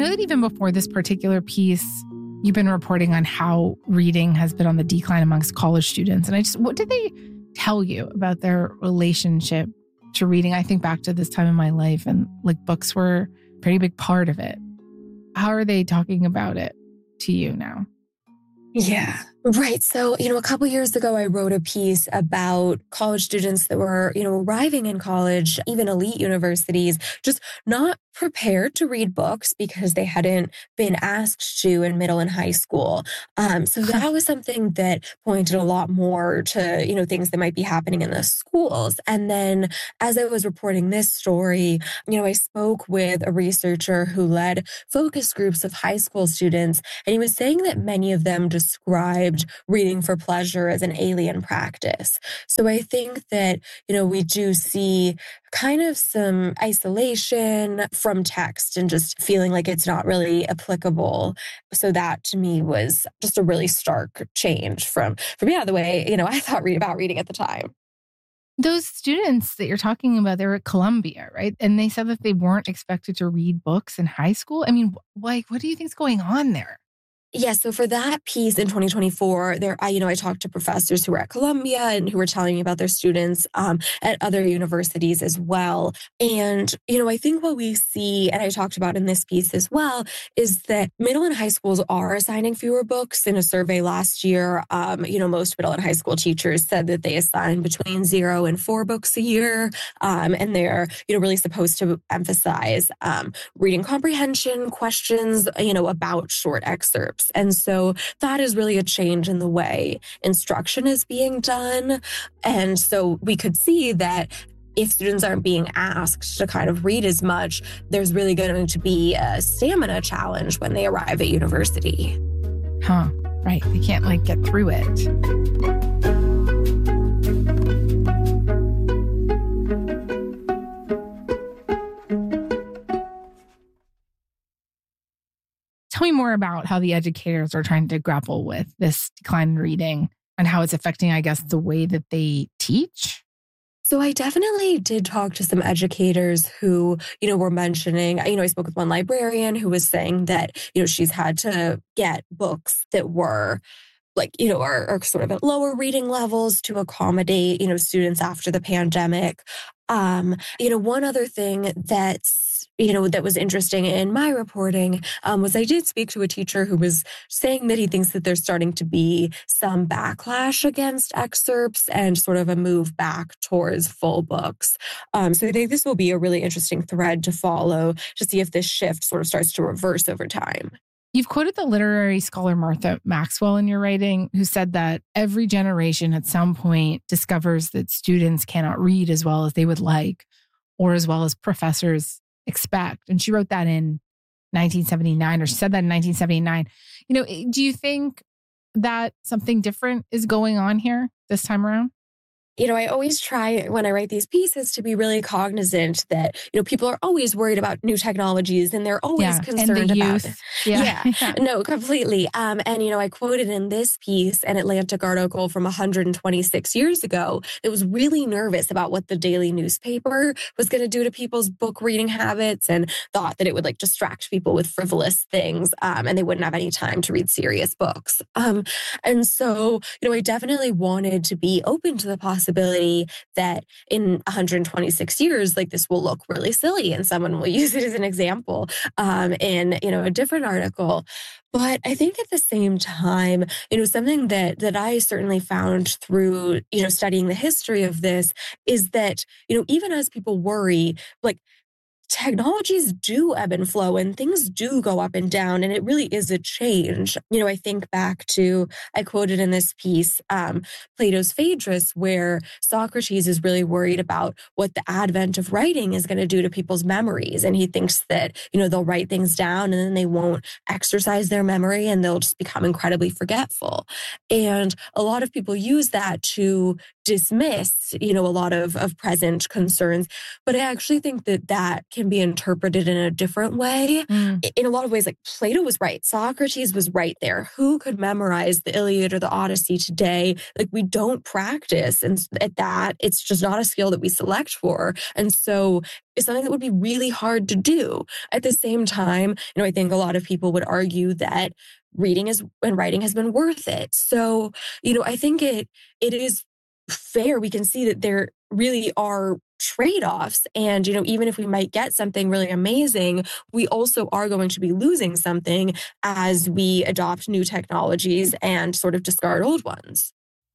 know that even before this particular piece, you've been reporting on how reading has been on the decline amongst college students. And what did they tell you about their relationship to reading? I think back to this time in my life and like books were a pretty big part of it. How are they talking about it to you now? Yeah, right. So, a couple years ago, I wrote a piece about college students that were, arriving in college, even elite universities, just not prepared to read books because they hadn't been asked to in middle and high school. So that was something that pointed a lot more to, things that might be happening in the schools. And then as I was reporting this story, I spoke with a researcher who led focus groups of high school students, and he was saying that many of them described reading for pleasure as an alien practice. So I think that, we do see kind of some isolation from text and just feeling like it's not really applicable. So that to me was just a really stark change from the way, I thought about reading at the time. Those students that you're talking about, they're at Columbia, right? And they said that they weren't expected to read books in high school. I mean, what do you think's going on there? Yeah, so for that piece in 2024, I talked to professors who were at Columbia and who were telling me about their students at other universities as well. And, I think what we see, and I talked about in this piece as well, is that middle and high schools are assigning fewer books. In a survey last year, most middle and high school teachers said that they assign between 0 and 4 books a year. And they're, really supposed to emphasize reading comprehension questions, about short excerpts. And so that is really a change in the way instruction is being done. And so we could see that if students aren't being asked to kind of read as much, there's really going to be a stamina challenge when they arrive at university. Huh, right. They can't get through it. Tell me more about how the educators are trying to grapple with this decline in reading and how it's affecting, I guess, the way that they teach. So I definitely did talk to some educators who, were mentioning, I spoke with one librarian who was saying that, she's had to get books that were are sort of at lower reading levels to accommodate, students after the pandemic. One other thing that was interesting in my reporting was I did speak to a teacher who was saying that he thinks that there's starting to be some backlash against excerpts and sort of a move back towards full books. So I think this will be a really interesting thread to follow to see if this shift sort of starts to reverse over time. You've quoted the literary scholar Martha Maxwell in your writing, who said that every generation at some point discovers that students cannot read as well as they would like or as well as professors expect. And she wrote that in 1979, or she said that in 1979. Do you think that something different is going on here this time around? I always try when I write these pieces to be really cognizant that, people are always worried about new technologies and they're always concerned about it. Yeah. No, completely. And, I quoted in this piece an Atlantic article from 126 years ago that was really nervous about what the daily newspaper was going to do to people's book reading habits and thought that it would distract people with frivolous things and they wouldn't have any time to read serious books. And so, I definitely wanted to be open to the possibility that in 126 years, this will look really silly and someone will use it as an example in, a different article. But I think at the same time, something that I certainly found through, studying the history of this is that, even as people worry, technologies do ebb and flow and things do go up and down, and it really is a change. I think back to, I quoted in this piece, Plato's Phaedrus, where Socrates is really worried about what the advent of writing is going to do to people's memories. And he thinks that, they'll write things down and then they won't exercise their memory and they'll just become incredibly forgetful. And a lot of people use that to dismiss, a lot of present concerns. But I actually think that can be interpreted in a different way. In a lot of ways, like Plato was right. Socrates was right there. Who could memorize the Iliad or the Odyssey today? Like, we don't practice. And at that, it's just not a skill that we select for. And so it's something that would be really hard to do. At the same time, I think a lot of people would argue that reading and writing has been worth it. So, I think it is fair. We can see that there really are trade-offs. And, even if we might get something really amazing, we also are going to be losing something as we adopt new technologies and sort of discard old ones.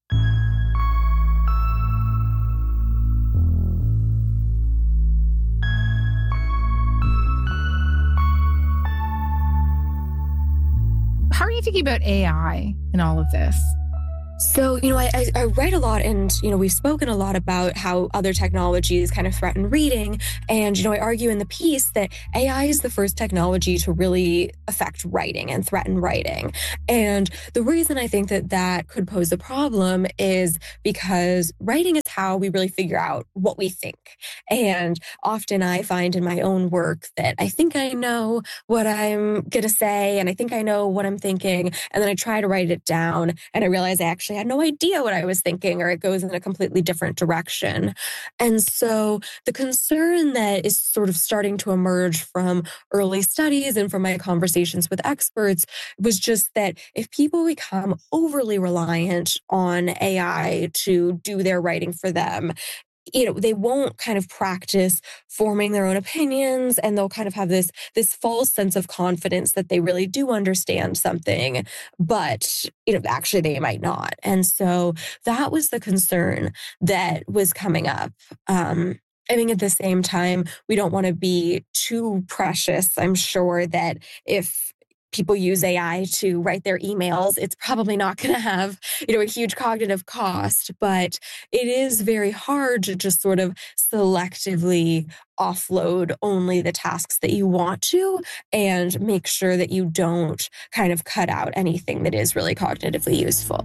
How are you thinking about AI in all of this? So, I write a lot, and, we've spoken a lot about how other technologies kind of threaten reading. And, I argue in the piece that AI is the first technology to really affect writing and threaten writing. And the reason I think that could pose a problem is because writing is how we really figure out what we think. And often I find in my own work that I think I know what I'm going to say, and I think I know what I'm thinking. And then I try to write it down, and I realize I actually had no idea what I was thinking, or it goes in a completely different direction. And so the concern that is sort of starting to emerge from early studies and from my conversations with experts was just that if people become overly reliant on AI to do their writing for them, they won't kind of practice forming their own opinions, and they'll kind of have this false sense of confidence that they really do understand something, but, actually they might not. And so that was the concern that was coming up. I think at the same time, we don't want to be too precious. I'm sure that if people use AI to write their emails, it's probably not going to have, a huge cognitive cost, but it is very hard to just sort of selectively offload only the tasks that you want to and make sure that you don't kind of cut out anything that is really cognitively useful.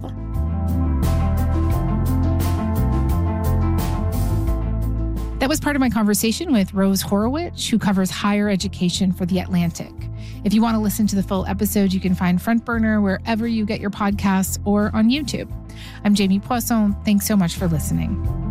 That was part of my conversation with Rose Horowitz, who covers higher education for The Atlantic. If you want to listen to the full episode, you can find Front Burner wherever you get your podcasts or on YouTube. I'm Jamie Poisson. Thanks so much for listening.